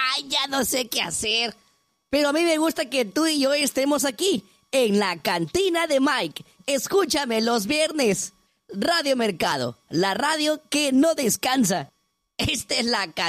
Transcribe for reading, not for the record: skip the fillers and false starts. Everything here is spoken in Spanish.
Ay, ya no sé qué hacer. Pero a mí me gusta que tú y yo estemos aquí, en la cantina de Mike. Escúchame los viernes. Radio Mercado, la radio que no descansa. Esta es la cantina.